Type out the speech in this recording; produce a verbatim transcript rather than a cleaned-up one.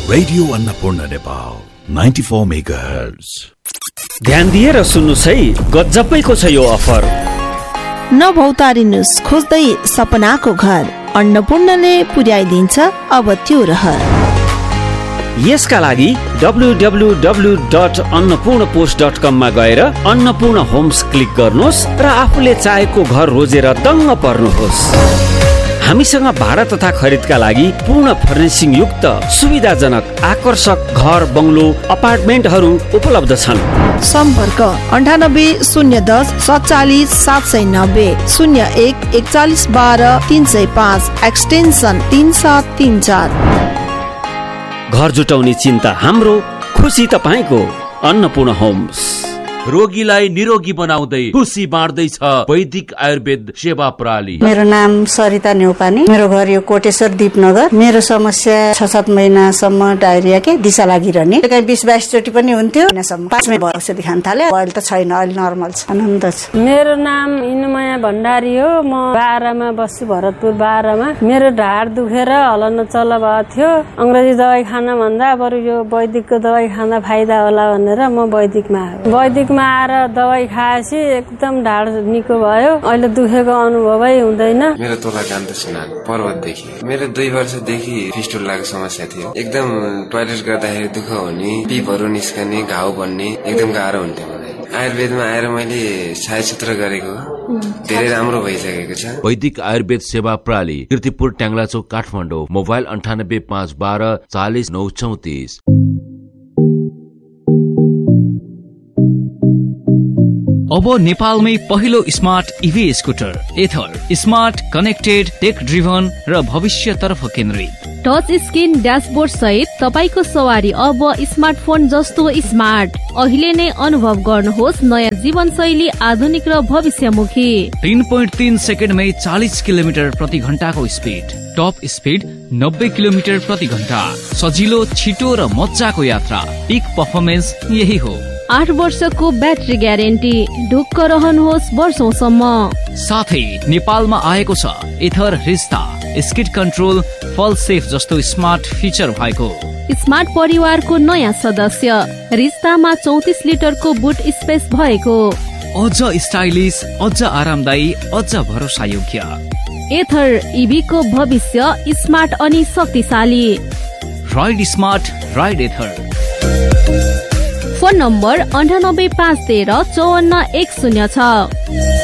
Radio Annapurna Nepal ninety four megahertz. ध्यान दिएर सुन्नुस् है, गजबैको छ यो अफर। नभौतारिनुस् खोज्दै सपनाको घर, अन्नपूर्णले पुर्याइदिन्छ अब त्यो रहर। यसका लागि W W W dot Annapurna post dot कम मा गएर अन्नपूर्ण होम्स क्लिक गर्नुहोस् र आफूले चाहेको घर रोजेर दङ्ग पर्नुहोस्। हामीसँग भाडा तथा खरिदका लागि पूर्ण फर्निसिङ युक्त सुविधाजनक आकर्षक घर बङ्गलो अपार्टमेन्टहरू उपलब्ध छन्। सम्पर्क अन्ठानब्बे शून्य दस सत्तालिस सात सय नब्बे शून्य एक एकचालिस बाह्र तीन सय पाँच एक्सटेन्सन तीन सात तीन चार। घर जुटाउने चिन्ता हाम्रो, खुसी तपाईँको। अन्नपूर्ण होम्स। रोगीलाई निरोगी बनाउँदै खुसी बाँड्दैछ वैदिक आयुर्वेद सेवा प्रणाली। मेरो नाम सरिता न्यौपाने, मेरो घर यो कोटेश्वर दीपनगर। मेरो समस्या छ सात महिनासम्म डायरिया के दिशा लागिरहने, कहीँ बिस बाइस चोटि पनि हुन्थ्यो। पाँच महिना औषधि खान थाले, अहिले त छैन, अहिले नर्मल छ, आनन्द छ। मेरो नाम इनुमया भण्डारी हो, म बाह्रमा बस्छु, भरतपुर बाह्रमा। मेरो ढाड दुखेर हलन चल भएको थियो। अंग्रेजी दबाई खान भन्दा बरु यो वैदिकको दबाई खाँदा फाइदा होला भनेर म वैदिकमा आएँ। वैदिकमा आएर दबाई खाएपछि एकदम ढाड निको भयो, अहिले दुखेको अनुभवै हुँदैन। मेरो तोला कान्त सिन्हा पर्वतदेखि, मेरो दुई वर्षदेखि फिस्टुलाको समस्या थियो। एकदम टोयलेट गर्दाखेरि दुःख हुने, पिपहरू निस्कने, घाउ बन्ने, एकदम गाह्रो हुन्थ्यो मलाई। आयुर्वेदमा आएर मैले छायासूत्र गरेको धेरै राम्रो भइसकेको छ। वैदिक आयुर्वेद सेवा प्रणाली, कीर्तिपुर ट्याङ्ग्लाचोक काठमाडौँ। मोबाइल अन्ठानब्बे पाँच बाह्र चालिस नौ चौतिस। अब नेपालमै पहिलो स्मार्ट इभी स्कुटर एथर, स्मार्ट कनेक्टेड टेक ड्रिभन र भविष्य तर्फ केन्द्रित। टच स्क्रिन ड्याशबोर्ड सहित तपाईको सवारी अब स्मार्टफोन जस्तो स्मार्ट। अहिले नै अनुभव गर्नुहोस् नयाँ जीवन शैली, आधुनिक र भविष्यमुखी। तीन पोइन्ट तीन सेकेन्डमै चालिस किलोमिटर प्रति घण्टाको स्पिड, टप स्पिड नब्बे किलोमिटर प्रति घण्टा। सजिलो, छिटो र मजाको यात्रा, पिक पर्फर्मेन्स यही हो। आठ वर्षको ब्याट्री ग्यारेन्टी, ढुक्क रहनुहोस् वर्षौंसम्म। साथै नेपालमा आएको छ एथर रिस्ता, स्किड कन्ट्रोल, फल सेफ जस्तो स्मार्ट फिचर भएको। स्मार्ट परिवारको नयाँ सदस्य, रिस्तामा चौतिस लिटरको बुट स्पेस भएको। अझ स्टाइलिश, अझ आरामदायी, अझ भरोसा योग्य। एथर इभीको भविष्य स्मार्ट अनि शक्तिशाली। राइड स्मार्ट, राइड एथर। फोन नम्बर अन्ठानब्बे पाँच तेह्र चौवन्न एक शून्य छ।